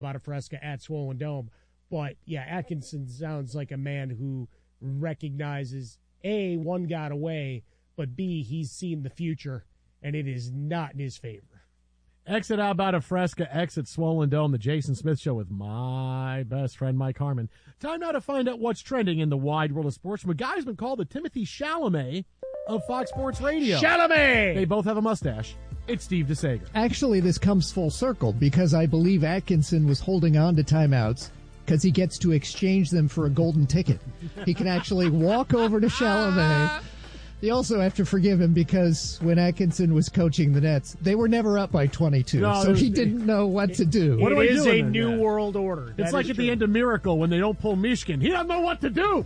about a Fresca at Swollen Dome. But, yeah, Atkinson sounds like a man who recognizes, A, one got away, but B, he's seen the future, and it is not in his favor. Exit out about a Fresca, exit Swollen Dome, the Jason Smith Show with my best friend, Mike Harmon. Time now to find out what's trending in the wide world of sports from a guy who's been called the Timothy Chalamet of Fox Sports Radio. Chalamet! They both have a mustache. It's Steve DeSager. Actually, this comes full circle because I believe Atkinson was holding on to timeouts because he gets to exchange them for a golden ticket. He can actually walk over to Chalamet. You also have to forgive him because when Atkinson was coaching the Nets, they were never up by 22, so he didn't know what to do. What it is a new world order. It's like at the end of Miracle when they don't pull Mishkin. He doesn't know what to do.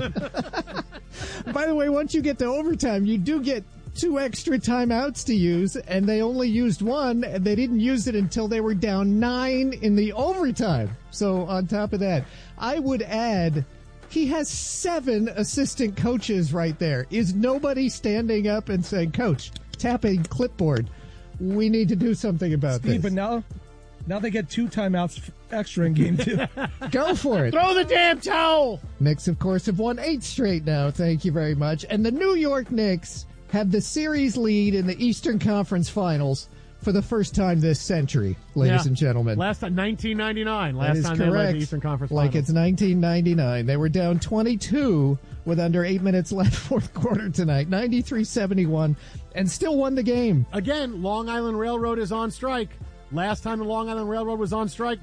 By the way, once you get to overtime, you do get 2 extra timeouts to use, and they only used 1, and they didn't use it until they were down 9 in the overtime. So on top of that, I would add, he has 7 assistant coaches right there. Is nobody standing up and saying, Coach, tapping clipboard, we need to do something about this? But now they get 2 timeouts extra in game 2. Go for it. Throw the damn towel. Knicks, of course, have won 8 straight now. Thank you very much. And the New York Knicks have the series lead in the Eastern Conference Finals for the first time this century, ladies and gentlemen. Last time, 1999. That is Last time correct. they led the Eastern Conference Finals. Like it's 1999. They were down 22 with under 8 minutes left fourth quarter tonight. 93-71, and still won the game. Again, Long Island Railroad is on strike. Last time the Long Island Railroad was on strike,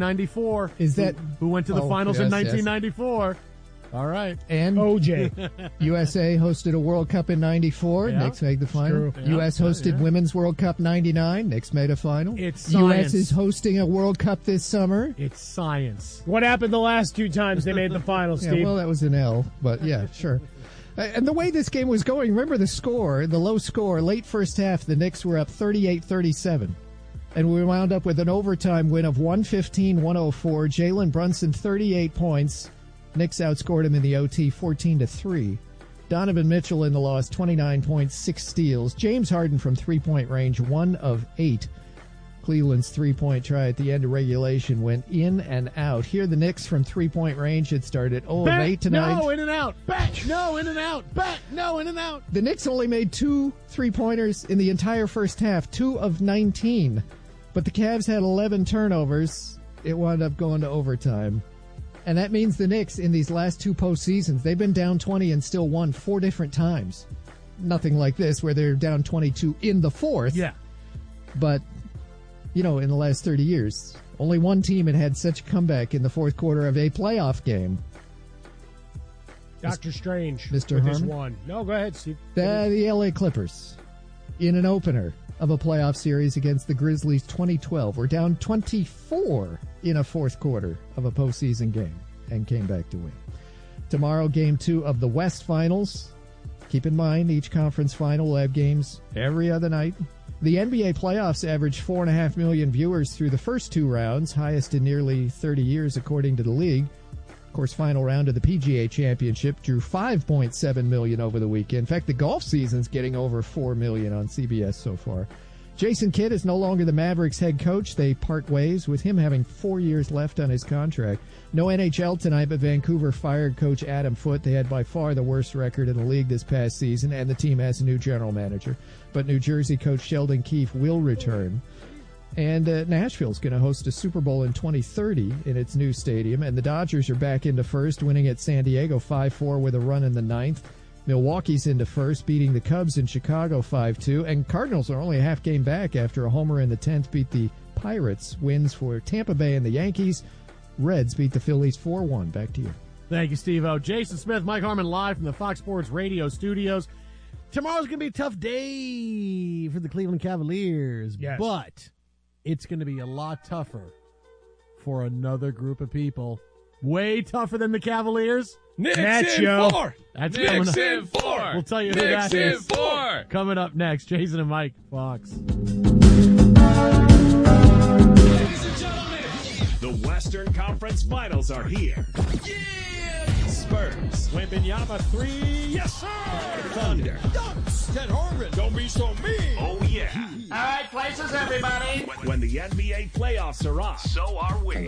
1994. Is that who went to the finals in yes, 1994? Yes. All right. And OJ. USA hosted a World Cup in 94. Yeah, Knicks made the final. Yeah, U.S. hosted Women's World Cup 99. Knicks made a final. It's science. U.S. is hosting a World Cup this summer. It's science. What happened the last 2 times they made the finals, Steve? Yeah, well, that was an L, but yeah, sure. And the way this game was going, remember the score, the low score, late first half, the Knicks were up 38-37. And we wound up with an overtime win of 115-104. Jalen Brunson, 38 points. Knicks outscored him in the OT 14-3. Donovan Mitchell in the loss, 29 points, 6 steals. James Harden from three-point range, 1 of 8. Cleveland's three-point try at the end of regulation went in and out. Here the Knicks from three-point range. It started 0 of 8 tonight. No, in and out. Back, no, in and out. Back, no, in and out. The Knicks only made 2 three-pointers in the entire first half, 2 of 19. But the Cavs had 11 turnovers. It wound up going to overtime. And that means the Knicks in these last 2 postseasons, they've been down 20 and still won 4 different times. Nothing like this where they're down 22 in the fourth. Yeah. But, you know, in the last 30 years, only one team had such a comeback in the fourth quarter of a playoff game. Dr. Strange. Mr. with Harmon? his one. No, go ahead, Steve. The LA Clippers in an opener of a playoff series against the Grizzlies 2012 were down 24 in a fourth quarter of a postseason game and came back to win. Tomorrow, game 2 of the West Finals. Keep in mind, each conference final will have games every other night. The NBA playoffs averaged 4.5 million viewers through the first 2 rounds, highest in nearly 30 years according to the league. Of course, final round of the PGA Championship drew 5.7 million over the weekend. In fact, the golf season's getting over 4 million on CBS so far. Jason Kidd is no longer the Mavericks head coach. They part ways with him having 4 years left on his contract. No NHL tonight, but Vancouver fired coach Adam Foote. They had by far the worst record in the league this past season, and the team has a new general manager. But New Jersey coach Sheldon Keefe will return. And Nashville's going to host a Super Bowl in 2030 in its new stadium. And the Dodgers are back into first, winning at San Diego 5-4 with a run in the ninth. Milwaukee's into first, beating the Cubs in Chicago 5-2. And Cardinals are only a half game back after a homer in the 10th beat the Pirates. Wins for Tampa Bay and the Yankees. Reds beat the Phillies 4-1. Back to you. Thank you, Steve-O. Jason Smith, Mike Harmon live from the Fox Sports Radio studios. Tomorrow's going to be a tough day for the Cleveland Cavaliers. Yes. But it's going to be a lot tougher for another group of people. Way tougher than the Cavaliers. Knicks in 4. That's Knicks coming up. in 4. We'll tell you who Knicks that in is. 4. Coming up next, Jason and Mike, Fox. Ladies and gentlemen, the Western Conference Finals are here. Yeah! Spurs. Wembanyama 3, yes sir! Thunder. Dunks! Ted Harmon, don't be so mean! Oh yeah. All right, places, everybody. When the NBA playoffs are on, so are we.